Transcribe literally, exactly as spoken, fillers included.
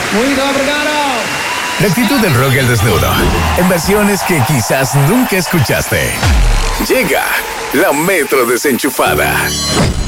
Muy obrigado. La actitud del rock al desnudo, en versiones que quizás nunca escuchaste. Llega la Metro Desenchufada.